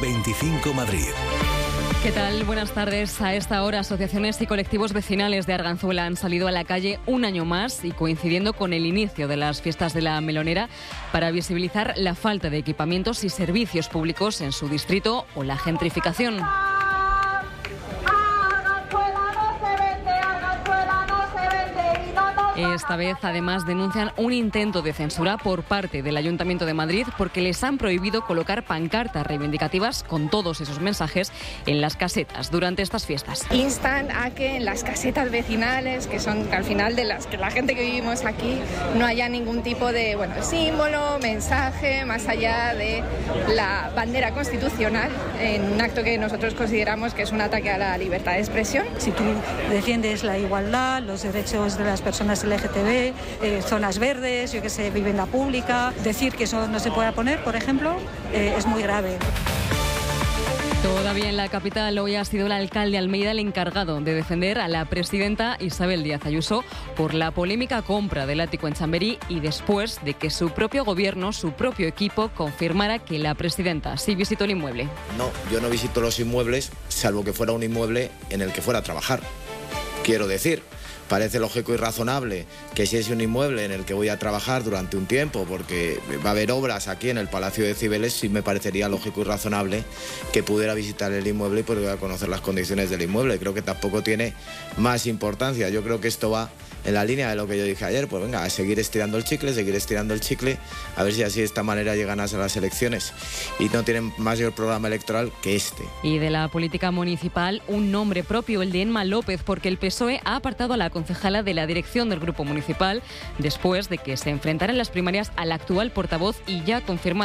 25 Madrid. ¿Qué tal? Buenas tardes. A esta hora, asociaciones y colectivos vecinales de Arganzuela han salido a la calle un año más y coincidiendo con el inicio de las fiestas de la Melonera para visibilizar la falta de equipamientos y servicios públicos en su distrito o la gentrificación. Esta vez, además, denuncian un intento de censura por parte del Ayuntamiento de Madrid porque les han prohibido colocar pancartas reivindicativas con todos esos mensajes en las casetas durante estas fiestas. Instan a que en las casetas vecinales, que son al final de las que la gente que vivimos aquí, no haya ningún tipo de símbolo, mensaje, más allá de la bandera constitucional, en un acto que nosotros consideramos que es un ataque a la libertad de expresión. Si tú defiendes la igualdad, los derechos de las personas LGTB, zonas verdes, vivienda pública, decir que eso no se pueda poner, por ejemplo, es muy grave. Todavía en la capital, hoy ha sido el alcalde Almeida el encargado de defender a la presidenta Isabel Díaz Ayuso por la polémica compra del ático en Chamberí y después de que su propio gobierno, su propio equipo, confirmara que la presidenta sí visitó el inmueble. No, yo no visito los inmuebles, salvo que fuera un inmueble en el que fuera a trabajar. Quiero decir, parece lógico y razonable que si es un inmueble en el que voy a trabajar durante un tiempo, porque va a haber obras aquí en el Palacio de Cibeles, sí me parecería lógico y razonable que pudiera visitar el inmueble y pudiera conocer las condiciones del inmueble. Creo que tampoco tiene más importancia. Yo creo que esto va en la línea de lo que yo dije ayer, pues venga, a seguir estirando el chicle, a ver si así de esta manera llegan a las elecciones y no tienen mayor programa electoral que este. Y de la política municipal, un nombre propio, el de Emma López, porque el PSOE ha apartado a la concejala de la dirección del grupo municipal después de que se enfrentara en las primarias al actual portavoz y ya confirmado